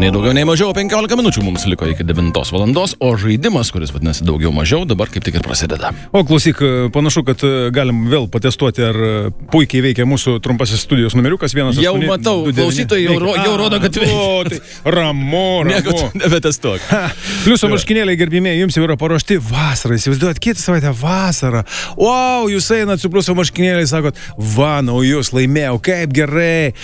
Nei daugiau, nei mažiau, 15 minučių mums liko iki 9 valandos, o žaidimas, kuris vadinasi daugiau mažiau, dabar kaip tik ir prasideda. O klausyk, panašu, kad galim vėl patestuoti, ar puikiai veikia mūsų trumpasis studijos numeriukas 1. Jau matau, klausytojai jau rodo, kad veikia. Tai ramu. Nieko nebetestuok. Pliuso marškinėliai, gerbimieji, jums jau yra paruošti vasarą. Įsivaizduojat, kitą savaitę vasarą. Wow, jūs einat su pliuso marškinėliai, sakot, va, naujus laimėjau, kaip gerai.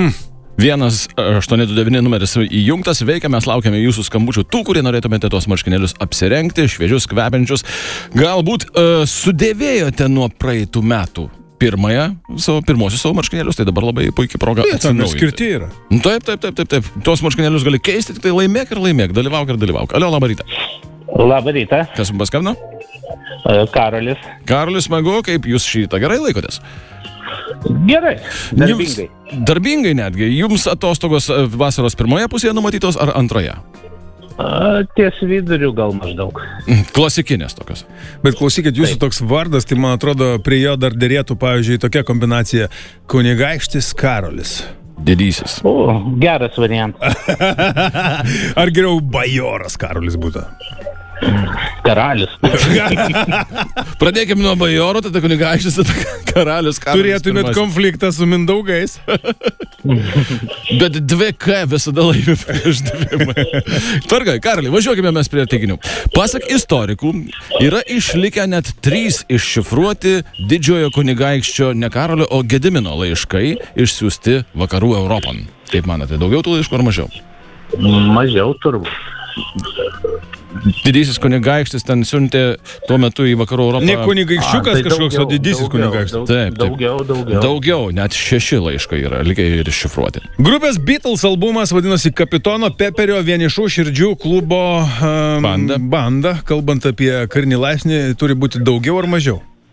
1-829 numeris įjungtas, veikia, mes laukiame jūsų skambučių, tų, kurie norėtumėte tos marškinėlius apsirengti, šviežius, kvepiančius. Galbūt sudėvėjote nuo praeitų metų pirmosius savo marškinėlius, tai dabar labai puikiai proga atsinaujinti. Skirti yra. Taip. Tos marškinėlius gali keisti, tik tai laimėk ir laimėk, dalyvauk ir dalyvauk. Alio, labą rytą. Labą rytą. Kas jums paskambino? Karolis. Karolis, smagu, kaip jūs šį rytą gerai laikotės? Gerai, darbingai. Darbingai netgi. Jums atostogos vasaros pirmoje pusėje numatytos ar antroje? Ties viduriu gal maždaug. Klasikinės tokios. Bet klausykit, jūsų toks vardas, tai man atrodo, prie jo dar dėrėtų, pavyzdžiui, tokia kombinacija Kunigaikštis Karolis. Didysis. O, geras variantas. Ar geriau bajoras Karolis būtų? Karalius. Pradėkime nuo bajoro, tada Kunigaikštis, tada karalius. Turėtumėt konfliktą su Mindaugais. Bet 2K visada laimi prieš 2M. Tvarkai, Karali, važiuokime mes prie teiginių. Pasak istorikų, yra išlikę net 3 iššifruoti didžiojo kunigaikščio ne Karolio, o Gedimino laiškai išsiųsti vakarų Europon. Kaip manote, daugiau tų laiškų ar mažiau? Mažiau turbūt. Didysis kunigaikštis ten siuntė tuo metu į vakarų Europą. Ne kunigaikščiukas kažkoks, o didysis kunigaikštis. Taip. Daugiau. Daugiau, net 6 laiškai yra, likę ir iššifruoti. Grupės Beatles albumas vadinosi Kapitono Peperio vienišų širdžių klubo banda. Kalbant apie karinį laipsnį, turi būti daugiau ar mažiau?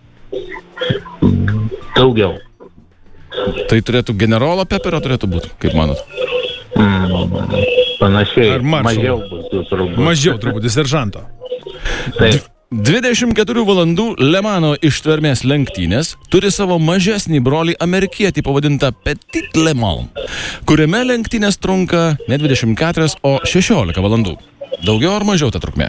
Daugiau. Tai turėtų generolo Peperio turėtų būti, kaip manot? Panašiai. Ar maršalo? Mažiau bus turbūt. Mažiau truputį, seržanto. Taip. 24 valandų Lemano ištvermės lenktynės turi savo mažesnį brolį amerikietį pavadintą Petit Le Mans, kuriame lenktynės trunka ne 24, o 16 valandų. Daugiau ar mažiau ta trukmė?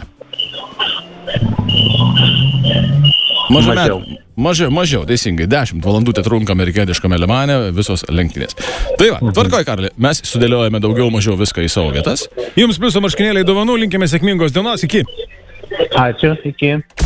Mažiau, teisingai. 10 valandų tai trunka amerikietiškame Le Mane visos lenktynės. Tai va, tvarkoj, Karli, mes sudėliojame daugiau mažiau viską į savo vietas. Jums pliuso marškinėliai dovanų, linkime sėkmingos dienos, iki. Ačiū, iki.